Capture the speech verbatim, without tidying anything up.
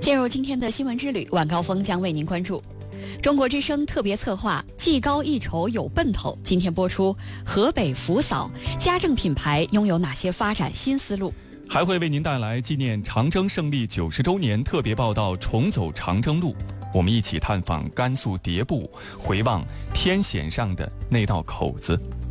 进入今天的新闻之旅，晚高峰将为您关注中国之声特别策划技高一筹有奔头，今天播出河北福嫂家政品牌拥有哪些发展新思路， 还会为您带来纪念长征胜利九十周年特别报道重走长征路，我们一起探访甘肃迭部，回望天险上的那道口子。